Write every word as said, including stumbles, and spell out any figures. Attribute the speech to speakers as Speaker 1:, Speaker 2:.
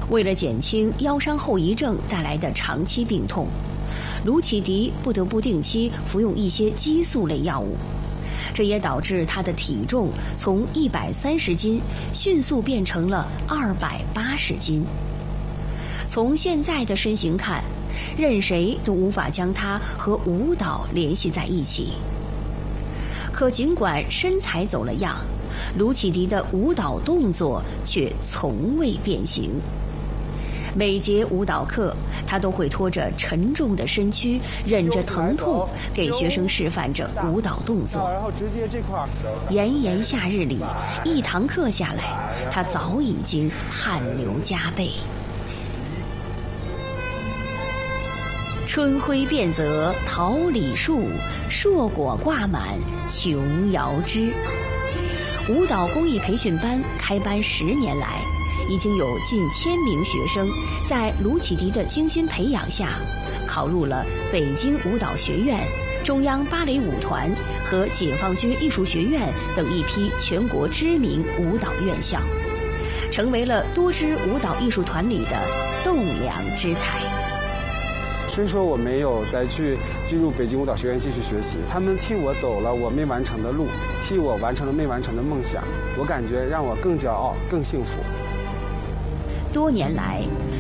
Speaker 1: 为了减轻腰伤后遗症带来的长期病痛，卢启迪不得不定期服用一些激素类药物，这也导致他的体重从一百三十斤迅速变成了二百八十斤。从现在的身形看，任谁都无法将他和舞蹈联系在一起。可尽管身材走了样，卢启迪的舞蹈动作却从未变形。每节舞蹈课，他都会拖着沉重的身躯，忍着疼痛，给学生示范着舞蹈动作。炎炎夏日里，一堂课下来，他早已经汗流浃背。春晖遍泽桃李树，硕果挂满琼瑶枝。舞蹈公益培训班开班十年来，已经有近千名学生在卢启迪的精心培养下，考入了北京舞蹈学院、中央芭蕾舞团和解放军艺术学院等一批全国知名舞蹈院校，成为了多支舞蹈艺术团里的栋梁之才。
Speaker 2: 虽说我没有再去进入北京舞蹈学院继续学习，他们替我走了我没完成的路，替我完成了没完成的梦想，我感觉让我更骄傲、更幸福。
Speaker 1: 多年来，